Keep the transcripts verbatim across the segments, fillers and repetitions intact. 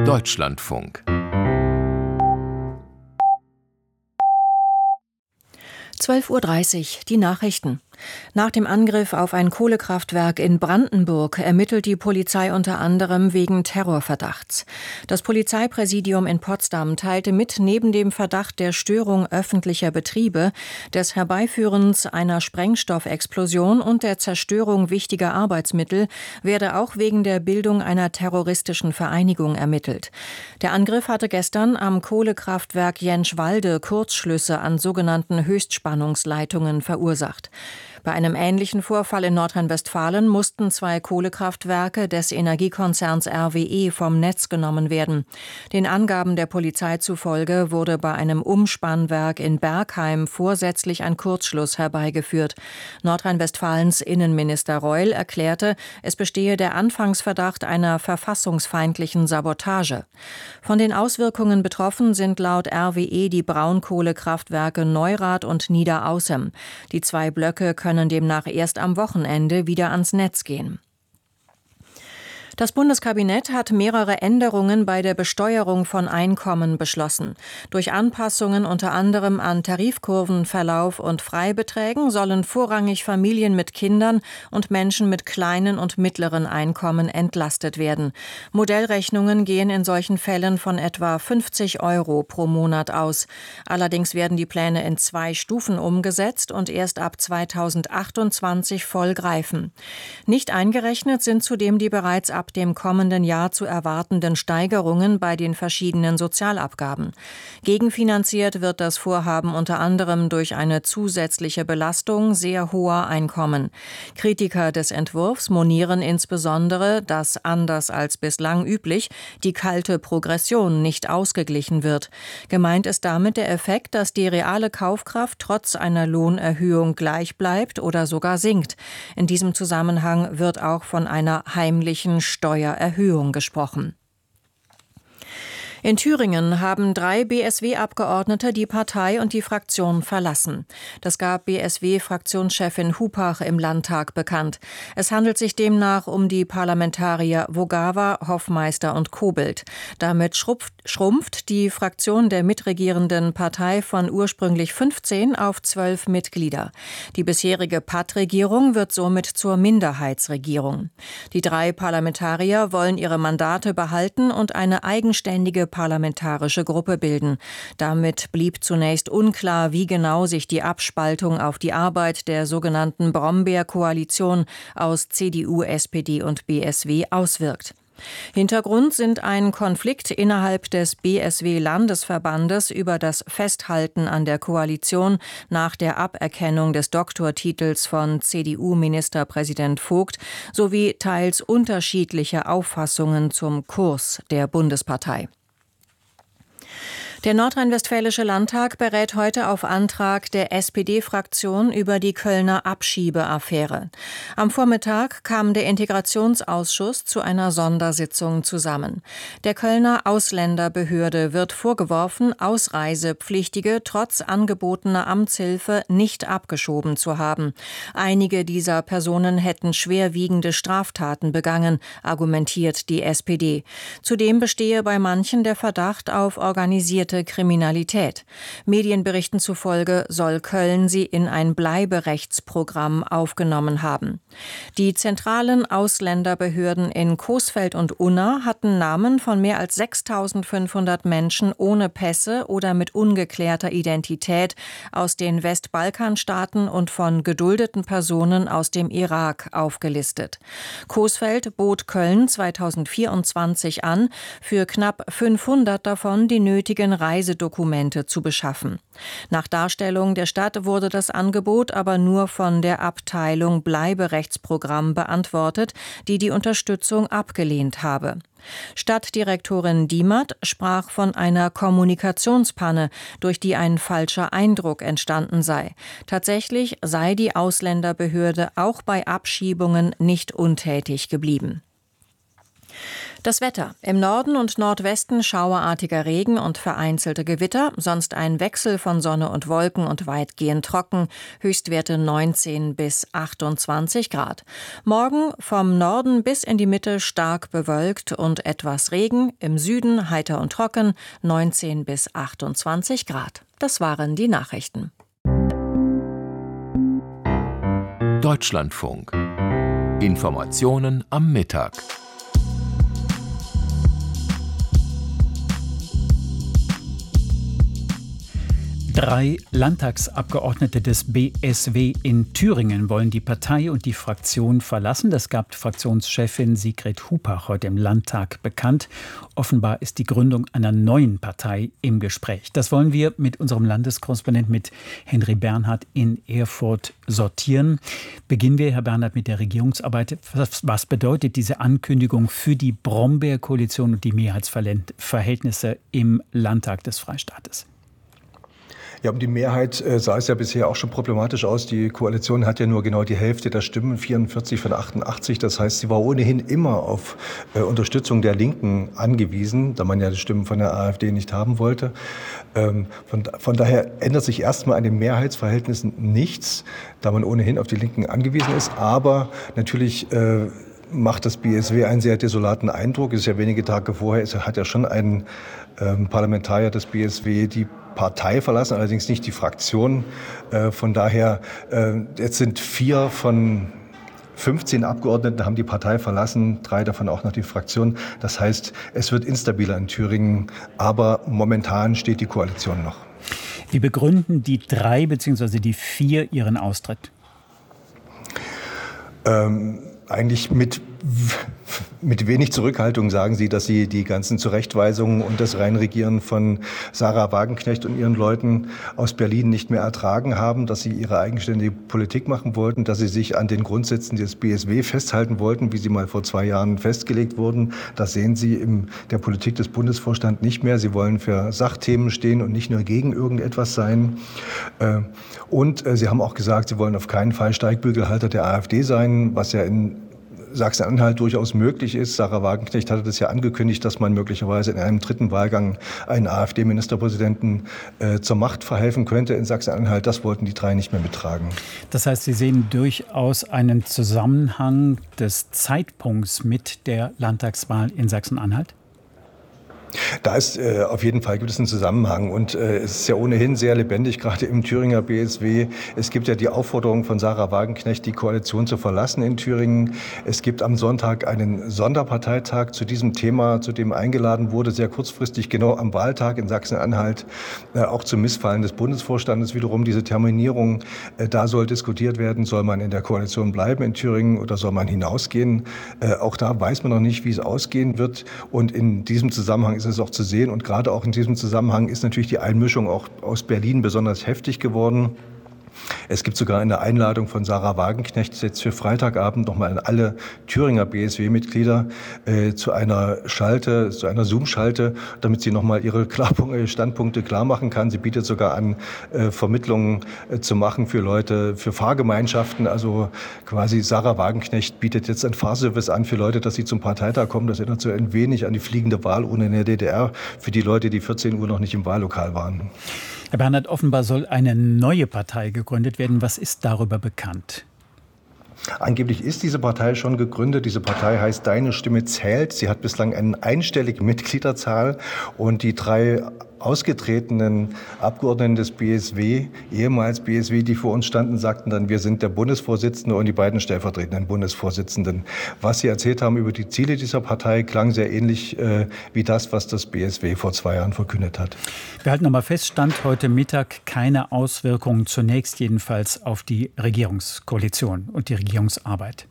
Deutschlandfunk. zwölf Uhr dreißig, die Nachrichten. Nach dem Angriff auf ein Kohlekraftwerk in Brandenburg ermittelt die Polizei unter anderem wegen Terrorverdachts. Das Polizeipräsidium in Potsdam teilte mit, neben dem Verdacht der Störung öffentlicher Betriebe, des Herbeiführens einer Sprengstoffexplosion und der Zerstörung wichtiger Arbeitsmittel werde auch wegen der Bildung einer terroristischen Vereinigung ermittelt. Der Angriff hatte gestern am Kohlekraftwerk Jänschwalde Kurzschlüsse an sogenannten Höchstspannungsleitungen verursacht. Bei einem ähnlichen Vorfall in Nordrhein-Westfalen mussten zwei Kohlekraftwerke des Energiekonzerns R W E vom Netz genommen werden. Den Angaben der Polizei zufolge wurde bei einem Umspannwerk in Bergheim vorsätzlich ein Kurzschluss herbeigeführt. Nordrhein-Westfalens Innenminister Reul erklärte, es bestehe der Anfangsverdacht einer verfassungsfeindlichen Sabotage. Von den Auswirkungen betroffen sind laut R W E die Braunkohlekraftwerke Neurath und Niederaußem. Die zwei Blöcke können können demnach erst am Wochenende wieder ans Netz gehen. Das Bundeskabinett hat mehrere Änderungen bei der Besteuerung von Einkommen beschlossen. Durch Anpassungen unter anderem an Tarifkurvenverlauf und Freibeträgen sollen vorrangig Familien mit Kindern und Menschen mit kleinen und mittleren Einkommen entlastet werden. Modellrechnungen gehen in solchen Fällen von etwa fünfzig Euro pro Monat aus. Allerdings werden die Pläne in zwei Stufen umgesetzt und erst ab zweitausendachtundzwanzig voll greifen. Nicht eingerechnet sind zudem die bereits ab dem kommenden Jahr zu erwartenden Steigerungen bei den verschiedenen Sozialabgaben. Gegenfinanziert wird das Vorhaben unter anderem durch eine zusätzliche Belastung sehr hoher Einkommen. Kritiker des Entwurfs monieren insbesondere, dass anders als bislang üblich die kalte Progression nicht ausgeglichen wird. Gemeint ist damit der Effekt, dass die reale Kaufkraft trotz einer Lohnerhöhung gleich bleibt oder sogar sinkt. In diesem Zusammenhang wird auch von einer heimlichen Steuererhöhung gesprochen. In Thüringen haben drei B S W-Abgeordnete die Partei und die Fraktion verlassen. Das gab B S W-Fraktionschefin Hupach im Landtag bekannt. Es handelt sich demnach um die Parlamentarier Vogava, Hoffmeister und Kobelt. Damit schrumpft, schrumpft die Fraktion der mitregierenden Partei von ursprünglich fünfzehn auf zwölf Mitglieder. Die bisherige Patt-Regierung wird somit zur Minderheitsregierung. Die drei Parlamentarier wollen ihre Mandate behalten und eine eigenständige parlamentarische Gruppe bilden. Damit blieb zunächst unklar, wie genau sich die Abspaltung auf die Arbeit der sogenannten Brombeer-Koalition aus C D U, S P D und B S W auswirkt. Hintergrund sind ein Konflikt innerhalb des B S W-Landesverbandes über das Festhalten an der Koalition nach der Aberkennung des Doktortitels von C D U-Ministerpräsident Vogt sowie teils unterschiedliche Auffassungen zum Kurs der Bundespartei. Der Nordrhein-Westfälische Landtag berät heute auf Antrag der S P D-Fraktion über die Kölner Abschiebeaffäre. Am Vormittag kam der Integrationsausschuss zu einer Sondersitzung zusammen. Der Kölner Ausländerbehörde wird vorgeworfen, Ausreisepflichtige trotz angebotener Amtshilfe nicht abgeschoben zu haben. Einige dieser Personen hätten schwerwiegende Straftaten begangen, argumentiert die S P D. Zudem bestehe bei manchen der Verdacht auf organisierte Kriminalität. Medienberichten zufolge soll Köln sie in ein Bleiberechtsprogramm aufgenommen haben. Die zentralen Ausländerbehörden in Coesfeld und Unna hatten Namen von mehr als sechstausendfünfhundert Menschen ohne Pässe oder mit ungeklärter Identität aus den Westbalkanstaaten und von geduldeten Personen aus dem Irak aufgelistet. Coesfeld bot Köln zweitausendvierundzwanzig an, für knapp fünfhundert davon die nötigen Reisedokumente zu beschaffen. Nach Darstellung der Stadt wurde das Angebot aber nur von der Abteilung Bleiberechtsprogramm beantwortet, die die Unterstützung abgelehnt habe. Stadtdirektorin Diemert sprach von einer Kommunikationspanne, durch die ein falscher Eindruck entstanden sei. Tatsächlich sei die Ausländerbehörde auch bei Abschiebungen nicht untätig geblieben. Das Wetter. Im Norden und Nordwesten schauerartiger Regen und vereinzelte Gewitter, sonst ein Wechsel von Sonne und Wolken und weitgehend trocken, Höchstwerte neunzehn bis achtundzwanzig Grad. Morgen vom Norden bis in die Mitte stark bewölkt und etwas Regen, im Süden heiter und trocken, neunzehn bis achtundzwanzig Grad. Das waren die Nachrichten. Deutschlandfunk. Informationen am Mittag. Drei Landtagsabgeordnete des B S W in Thüringen wollen die Partei und die Fraktion verlassen. Das gab Fraktionschefin Sigrid Hupach heute im Landtag bekannt. Offenbar ist die Gründung einer neuen Partei im Gespräch. Das wollen wir mit unserem Landeskorrespondent, mit Henry Bernhard in Erfurt, sortieren. Beginnen wir, Herr Bernhard, mit der Regierungsarbeit. Was, was bedeutet diese Ankündigung für die Brombeer-Koalition und die Mehrheitsverhältnisse im Landtag des Freistaates? Ja, um die Mehrheit äh, sah es ja bisher auch schon problematisch aus. Die Koalition hat ja nur genau die Hälfte der Stimmen, vierundvierzig von achtundachtzig. Das heißt, sie war ohnehin immer auf äh, Unterstützung der Linken angewiesen, da man ja die Stimmen von der AfD nicht haben wollte. Ähm, von, von daher ändert sich erstmal an den Mehrheitsverhältnissen nichts, da man ohnehin auf die Linken angewiesen ist. Aber natürlich äh, macht das B S W einen sehr desolaten Eindruck. Es ist ja wenige Tage vorher, es hat ja schon ein ähm, Parlamentarier des B S W die Partei verlassen, allerdings nicht die Fraktion. Äh, von daher, äh, jetzt sind vier von fünfzehn Abgeordneten haben die Partei verlassen, drei davon auch noch die Fraktion. Das heißt, es wird instabiler in Thüringen, aber momentan steht die Koalition noch. Wie begründen die drei bzw. die vier ihren Austritt? Ähm, eigentlich mit Mit wenig Zurückhaltung sagen sie, dass sie die ganzen Zurechtweisungen und das Reinregieren von Sarah Wagenknecht und ihren Leuten aus Berlin nicht mehr ertragen haben, dass sie ihre eigenständige Politik machen wollten, dass sie sich an den Grundsätzen des B S W festhalten wollten, wie sie mal vor zwei Jahren festgelegt wurden. Das sehen sie in der Politik des Bundesvorstands nicht mehr. Sie wollen für Sachthemen stehen und nicht nur gegen irgendetwas sein. Und sie haben auch gesagt, sie wollen auf keinen Fall Steigbügelhalter der AfD sein, was ja in Sachsen-Anhalt durchaus möglich ist. Sarah Wagenknecht hatte das ja angekündigt, dass man möglicherweise in einem dritten Wahlgang einen AfD-Ministerpräsidenten äh, zur Macht verhelfen könnte in Sachsen-Anhalt. Das wollten die drei nicht mehr mittragen. Das heißt, Sie sehen durchaus einen Zusammenhang des Zeitpunkts mit der Landtagswahl in Sachsen-Anhalt? Da ist äh, auf jeden Fall gibt es einen Zusammenhang und äh, es ist ja ohnehin sehr lebendig, gerade im Thüringer B S W. Es gibt ja die Aufforderung von Sarah Wagenknecht, die Koalition zu verlassen in Thüringen. Es gibt am Sonntag einen Sonderparteitag zu diesem Thema, zu dem eingeladen wurde, sehr kurzfristig, genau am Wahltag in Sachsen-Anhalt, äh, auch zum Missfallen des Bundesvorstandes wiederum diese Terminierung. Äh, da soll diskutiert werden, soll man in der Koalition bleiben in Thüringen oder soll man hinausgehen? Äh, auch da weiß man noch nicht, wie es ausgehen wird. Und in diesem Zusammenhang ist es auch zu sehen. Und gerade auch in diesem Zusammenhang ist natürlich die Einmischung auch aus Berlin besonders heftig geworden. Es gibt sogar eine Einladung von Sarah Wagenknecht jetzt für Freitagabend nochmal an alle Thüringer B S W-Mitglieder äh, zu einer Schalte, zu einer Zoom-Schalte, damit sie nochmal ihre Klarpunkte, Standpunkte klar machen kann. Sie bietet sogar an, äh, Vermittlungen äh, zu machen für Leute, für Fahrgemeinschaften. Also quasi Sarah Wagenknecht bietet jetzt einen Fahrservice an für Leute, dass sie zum Parteitag kommen. Das erinnert so ein wenig an die fliegende Wahlurne in der D D R für die Leute, die vierzehn Uhr noch nicht im Wahllokal waren. Herr Bernhard, offenbar soll eine neue Partei gegründet werden. Was ist darüber bekannt? Angeblich ist diese Partei schon gegründet. Diese Partei heißt Deine Stimme zählt. Sie hat bislang eine einstellige Mitgliederzahl und die drei ausgetretenen Abgeordneten des B S W, ehemals B S W, die vor uns standen, sagten dann, wir sind der Bundesvorsitzende und die beiden stellvertretenden Bundesvorsitzenden. Was sie erzählt haben über die Ziele dieser Partei, klang sehr ähnlich äh, wie das, was das B S W vor zwei Jahren verkündet hat. Wir halten nochmal fest, Stand heute Mittag keine Auswirkungen, zunächst jedenfalls auf die Regierungskoalition und die Regierungsarbeit.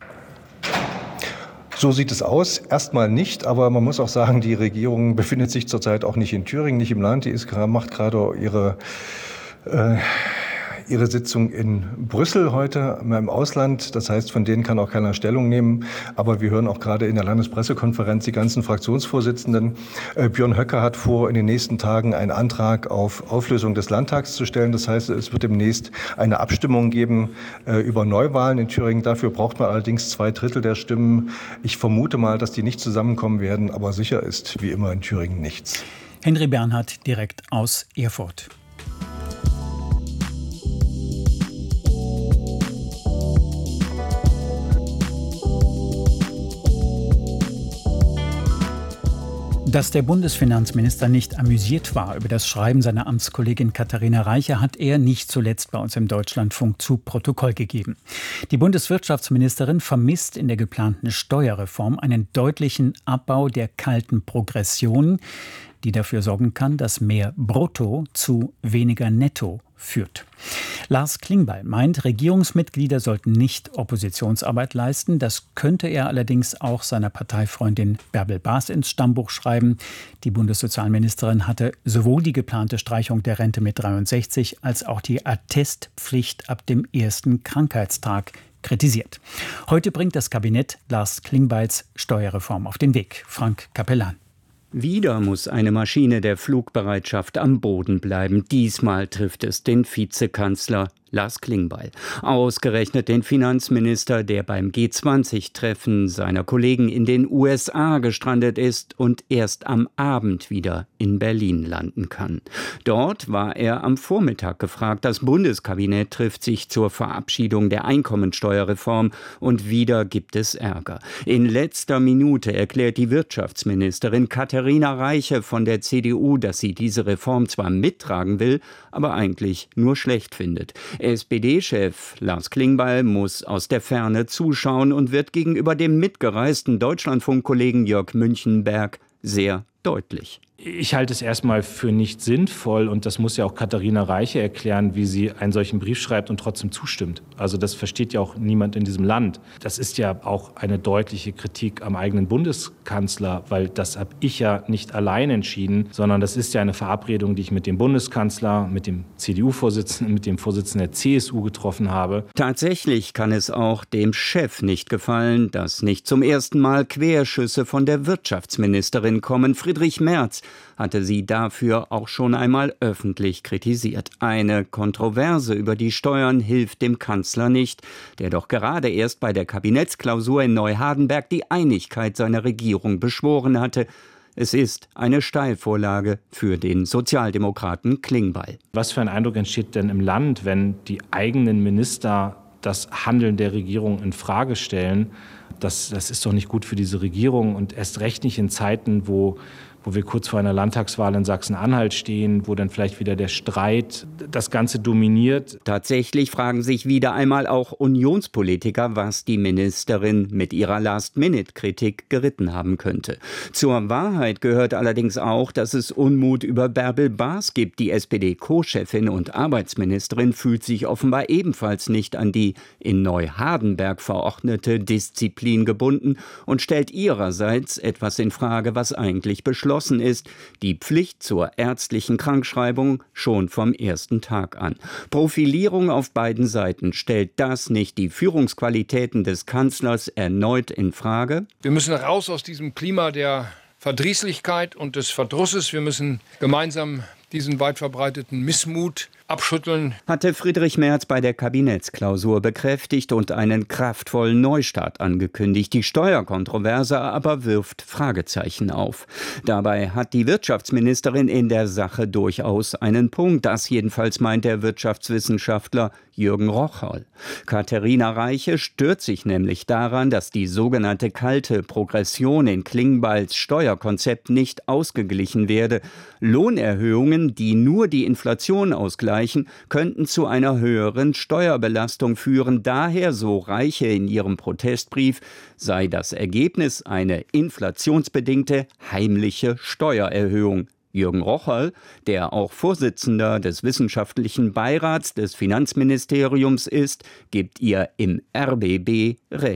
So sieht es aus. Erstmal nicht, aber man muss auch sagen, die Regierung befindet sich zurzeit auch nicht in Thüringen, nicht im Land. Die ist, macht gerade ihre, äh, ihre Sitzung in Brüssel heute im Ausland. Das heißt, von denen kann auch keiner Stellung nehmen. Aber wir hören auch gerade in der Landespressekonferenz die ganzen Fraktionsvorsitzenden. Björn Höcke hat vor, in den nächsten Tagen einen Antrag auf Auflösung des Landtags zu stellen. Das heißt, es wird demnächst eine Abstimmung geben über Neuwahlen in Thüringen. Dafür braucht man allerdings zwei Drittel der Stimmen. Ich vermute mal, dass die nicht zusammenkommen werden. Aber sicher ist wie immer in Thüringen nichts. Henry Bernhard direkt aus Erfurt. Dass der Bundesfinanzminister nicht amüsiert war über das Schreiben seiner Amtskollegin Katharina Reiche, hat er nicht zuletzt bei uns im Deutschlandfunk zu Protokoll gegeben. Die Bundeswirtschaftsministerin vermisst in der geplanten Steuerreform einen deutlichen Abbau der kalten Progression, die dafür sorgen kann, dass mehr Brutto zu weniger Netto führt. Lars Klingbeil meint, Regierungsmitglieder sollten nicht Oppositionsarbeit leisten. Das könnte er allerdings auch seiner Parteifreundin Bärbel Baas ins Stammbuch schreiben. Die Bundessozialministerin hatte sowohl die geplante Streichung der Rente mit dreiundsechzig als auch die Attestpflicht ab dem ersten Krankheitstag kritisiert. Heute bringt das Kabinett Lars Klingbeils Steuerreform auf den Weg. Frank Capellan. Wieder muss eine Maschine der Flugbereitschaft am Boden bleiben. Diesmal trifft es den Vizekanzler Lars Klingbeil. Ausgerechnet den Finanzminister, der beim G zwanzig Treffen seiner Kollegen in den U S A gestrandet ist und erst am Abend wieder in Berlin landen kann. Dort war er am Vormittag gefragt. Das Bundeskabinett trifft sich zur Verabschiedung der Einkommensteuerreform und wieder gibt es Ärger. In letzter Minute erklärt die Wirtschaftsministerin Katharina Reiche von der C D U, dass sie diese Reform zwar mittragen will, aber eigentlich nur schlecht findet. S P D-Chef Lars Klingbeil muss aus der Ferne zuschauen und wird gegenüber dem mitgereisten Deutschlandfunk-Kollegen Jörg Münchenberg sehr deutlich. Ich halte es erstmal für nicht sinnvoll und das muss ja auch Katharina Reiche erklären, wie sie einen solchen Brief schreibt und trotzdem zustimmt. Also das versteht ja auch niemand in diesem Land. Das ist ja auch eine deutliche Kritik am eigenen Bundeskanzler, weil das habe ich ja nicht allein entschieden, sondern das ist ja eine Verabredung, die ich mit dem Bundeskanzler, mit dem C D U-Vorsitzenden, mit dem Vorsitzenden der C S U getroffen habe. Tatsächlich kann es auch dem Chef nicht gefallen, dass nicht zum ersten Mal Querschüsse von der Wirtschaftsministerin kommen. Friedrich Merz hatte sie dafür auch schon einmal öffentlich kritisiert. Eine Kontroverse über die Steuern hilft dem Kanzler nicht, der doch gerade erst bei der Kabinettsklausur in Neuhardenberg die Einigkeit seiner Regierung beschworen hatte. Es ist eine Steilvorlage für den Sozialdemokraten Klingbeil. Was für ein Eindruck entsteht denn im Land, wenn die eigenen Minister das Handeln der Regierung in Frage stellen? Das, das ist doch nicht gut für diese Regierung und erst recht nicht in Zeiten, wo wo wir kurz vor einer Landtagswahl in Sachsen-Anhalt stehen, wo dann vielleicht wieder der Streit das Ganze dominiert. Tatsächlich fragen sich wieder einmal auch Unionspolitiker, was die Ministerin mit ihrer Last-Minute-Kritik geritten haben könnte. Zur Wahrheit gehört allerdings auch, dass es Unmut über Bärbel Baas gibt. Die S P D-Co-Chefin und Arbeitsministerin fühlt sich offenbar ebenfalls nicht an die in Neuhardenberg verordnete Disziplin gebunden und stellt ihrerseits etwas in Frage, was eigentlich beschlossen ist, die Pflicht zur ärztlichen Krankschreibung schon vom ersten Tag an. Profilierung auf beiden Seiten, stellt das nicht die Führungsqualitäten des Kanzlers erneut in Frage? Wir müssen raus aus diesem Klima der Verdrießlichkeit und des Verdrusses. Wir müssen gemeinsam diesen weit verbreiteten Missmut abschütteln. Hatte Friedrich Merz bei der Kabinettsklausur bekräftigt und einen kraftvollen Neustart angekündigt. Die Steuerkontroverse aber wirft Fragezeichen auf. Dabei hat die Wirtschaftsministerin in der Sache durchaus einen Punkt. Das jedenfalls meint der Wirtschaftswissenschaftler Jürgen Rocholl. Katharina Reiche stört sich nämlich daran, dass die sogenannte kalte Progression in Klingbeils Steuerkonzept nicht ausgeglichen werde. Lohnerhöhungen, die nur die Inflation ausgleichen, könnten zu einer höheren Steuerbelastung führen. Daher, so Reiche in ihrem Protestbrief, sei das Ergebnis eine inflationsbedingte heimliche Steuererhöhung. Jürgen Rocholl, der auch Vorsitzender des Wissenschaftlichen Beirats des Finanzministeriums ist, gibt ihr im R B B recht.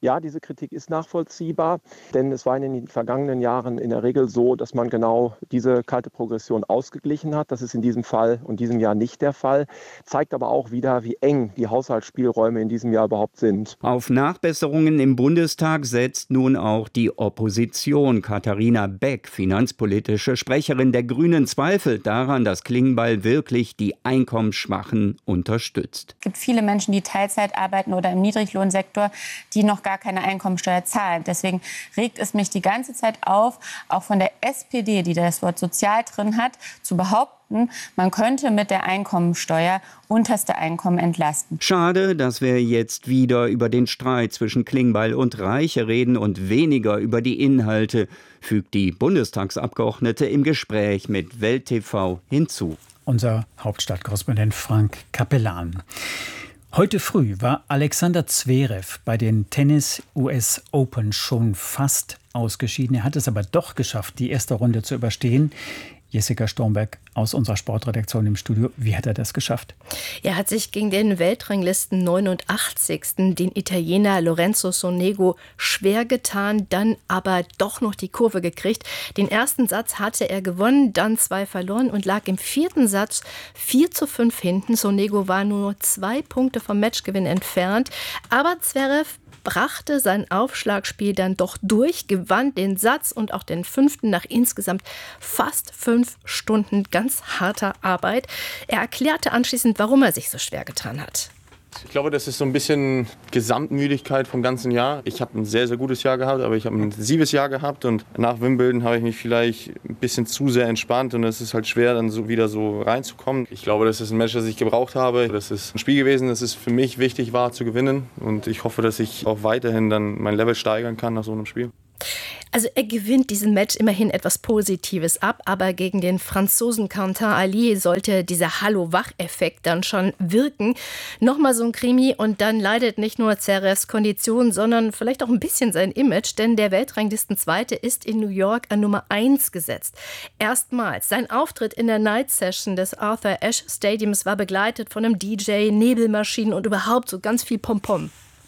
Ja, diese Kritik ist nachvollziehbar, denn es war in den vergangenen Jahren in der Regel so, dass man genau diese kalte Progression ausgeglichen hat. Das ist in diesem Fall und diesem Jahr nicht der Fall. Zeigt aber auch wieder, wie eng die Haushaltsspielräume in diesem Jahr überhaupt sind. Auf Nachbesserungen im Bundestag setzt nun auch die Opposition. Katharina Beck, finanzpolitische Sprecherin der Grünen, zweifelt daran, dass Klingbeil wirklich die Einkommensschwachen unterstützt. Es gibt viele Menschen, die Teilzeit arbeiten oder im Niedriglohnsektor, die noch gar keine Einkommensteuer zahlen. Deswegen regt es mich die ganze Zeit auf, auch von der S P D, die das Wort sozial drin hat, zu behaupten, man könnte mit der Einkommensteuer unterste Einkommen entlasten. Schade, dass wir jetzt wieder über den Streit zwischen Klingbeil und Reiche reden und weniger über die Inhalte, fügt die Bundestagsabgeordnete im Gespräch mit Welt T V hinzu. Unser Hauptstadtkorrespondent Frank Capellan. Heute früh war Alexander Zverev bei den Tennis-U S Open schon fast ausgeschieden. Er hat es aber doch geschafft, die erste Runde zu überstehen. Jessica Stormberg aus unserer Sportredaktion im Studio. Wie hat er das geschafft? Er hat sich gegen den Weltranglisten neunundachtzigsten den Italiener Lorenzo Sonego schwer getan, dann aber doch noch die Kurve gekriegt. Den ersten Satz hatte er gewonnen, dann zwei verloren und lag im vierten Satz vier zu fünf hinten. Sonego war nur zwei Punkte vom Matchgewinn entfernt. Aber Zverev brachte sein Aufschlagspiel dann doch durch, gewann den Satz und auch den fünften nach insgesamt fast fünf Stunden ganz harter Arbeit. Er erklärte anschließend, warum er sich so schwer getan hat. Ich glaube, das ist so ein bisschen Gesamtmüdigkeit vom ganzen Jahr. Ich habe ein sehr, sehr gutes Jahr gehabt, aber ich habe ein intensives Jahr gehabt und nach Wimbledon habe ich mich vielleicht ein bisschen zu sehr entspannt und es ist halt schwer, dann so wieder so reinzukommen. Ich glaube, das ist ein Match, das ich gebraucht habe. Das ist ein Spiel gewesen, das es für mich wichtig war zu gewinnen und ich hoffe, dass ich auch weiterhin dann mein Level steigern kann nach so einem Spiel. Also er gewinnt diesen Match immerhin etwas Positives ab, aber gegen den Franzosen Quentin Ali sollte dieser Hallo-Wach-Effekt dann schon wirken. Nochmal so ein Krimi und dann leidet nicht nur Zverevs Kondition, sondern vielleicht auch ein bisschen sein Image, denn der Weltranglistenzweite ist in New York an Nummer eins gesetzt. Erstmals. Sein Auftritt in der Night Session des Arthur Ashe Stadiums war begleitet von einem D J, Nebelmaschinen und überhaupt so ganz viel Pompom.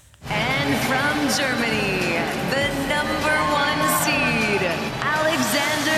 And from Germany, the number one seed, Alexander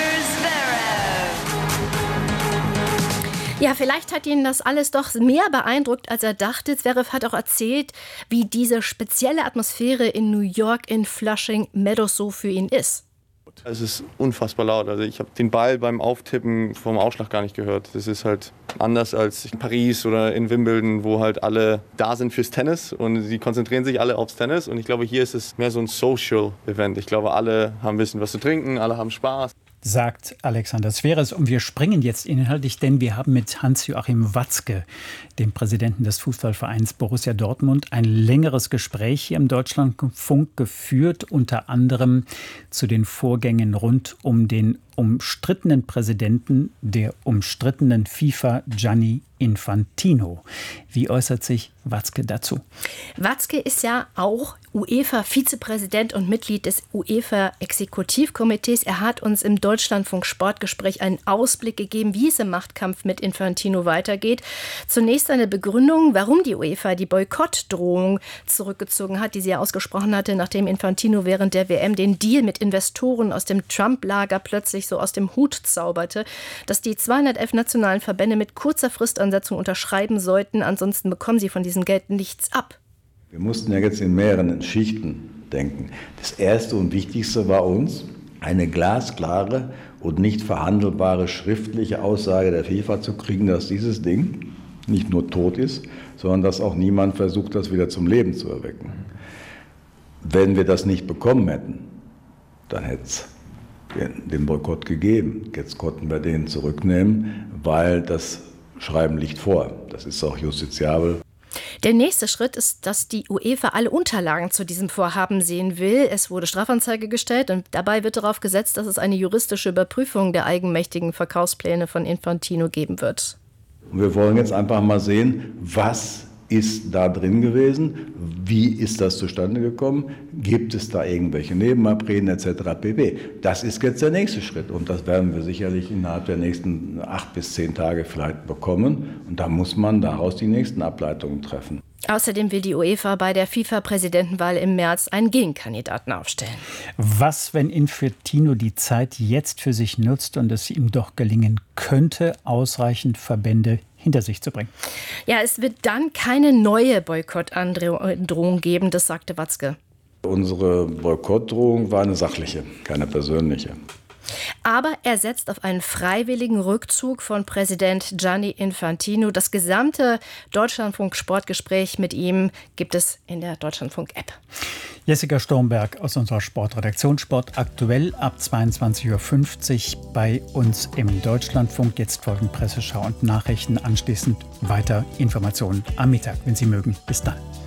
Zverev. Ja, vielleicht hat ihn das alles doch mehr beeindruckt, als er dachte. Zverev hat auch erzählt, wie diese spezielle Atmosphäre in New York in Flushing Meadows so für ihn ist. Es ist unfassbar laut. Also ich habe den Ball beim Auftippen vom Ausschlag gar nicht gehört. Das ist halt anders als in Paris oder in Wimbledon, wo halt alle da sind fürs Tennis und sie konzentrieren sich alle aufs Tennis. Und ich glaube, hier ist es mehr so ein Social-Event. Ich glaube, alle haben ein bisschen was zu trinken, alle haben Spaß. Sagt Alexander Zverev. Und wir springen jetzt inhaltlich, denn wir haben mit Hans-Joachim Watzke, dem Präsidenten des Fußballvereins Borussia Dortmund, ein längeres Gespräch hier im Deutschlandfunk geführt, unter anderem zu den Vorgängen rund um den umstrittenen Präsidenten der umstrittenen FIFA, Gianni Infantino. Wie äußert sich Watzke dazu? Watzke ist ja auch UEFA-Vizepräsident und Mitglied des UEFA-Exekutivkomitees. Er hat uns im Deutschlandfunk Sportgespräch einen Ausblick gegeben, wie es im Machtkampf mit Infantino weitergeht. Zunächst eine Begründung, warum die UEFA die Boykottdrohung zurückgezogen hat, die sie ja ausgesprochen hatte, nachdem Infantino während der W M den Deal mit Investoren aus dem Trump-Lager plötzlich so aus dem Hut zauberte, dass die zweihundertelf nationalen Verbände mit kurzer Fristansetzung unterschreiben sollten, ansonsten bekommen sie von diesem Geld nichts ab. Wir mussten ja jetzt in mehreren Schichten denken. Das Erste und Wichtigste war uns, eine glasklare und nicht verhandelbare schriftliche Aussage der FIFA zu kriegen, dass dieses Ding nicht nur tot ist, sondern dass auch niemand versucht, das wieder zum Leben zu erwecken. Wenn wir das nicht bekommen hätten, dann hätte es den Boykott gegeben. Jetzt konnten wir den zurücknehmen, weil das Schreiben liegt vor. Das ist auch justiziabel. Der nächste Schritt ist, dass die UEFA alle Unterlagen zu diesem Vorhaben sehen will. Es wurde Strafanzeige gestellt und dabei wird darauf gesetzt, dass es eine juristische Überprüfung der eigenmächtigen Verkaufspläne von Infantino geben wird. Und wir wollen jetzt einfach mal sehen, was ist da drin gewesen, wie ist das zustande gekommen, gibt es da irgendwelche Nebenabreden et cetera pp. Das ist jetzt der nächste Schritt und das werden wir sicherlich innerhalb der nächsten acht bis zehn Tage vielleicht bekommen und da muss man daraus die nächsten Ableitungen treffen. Außerdem will die UEFA bei der FIFA-Präsidentenwahl im März einen Gegenkandidaten aufstellen. Was, wenn Infantino die Zeit jetzt für sich nutzt und es ihm doch gelingen könnte, ausreichend Verbände hinter sich zu bringen? Ja, es wird dann keine neue Boykottandrohung geben, das sagte Watzke. Unsere Boykottdrohung war eine sachliche, keine persönliche. Aber er setzt auf einen freiwilligen Rückzug von Präsident Gianni Infantino. Das gesamte Deutschlandfunk-Sportgespräch mit ihm gibt es in der Deutschlandfunk-App. Jessica Sturmberg aus unserer Sportredaktion. Sport aktuell ab zweiundzwanzig Uhr fünfzig bei uns im Deutschlandfunk. Jetzt folgen Presseschau und Nachrichten. Anschließend weiter Informationen am Mittag, wenn Sie mögen. Bis dann.